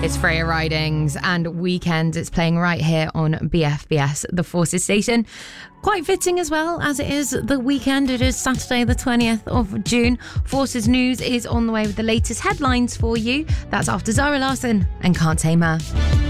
It's Freya Ridings and Weekend. It's playing right here on BFBS, the Forces station. Quite fitting as well, as it is the weekend. It is Saturday the 20th of June. Forces News is on the way with the latest headlines for you. That's after Zara Larsson and Can't Tame Her.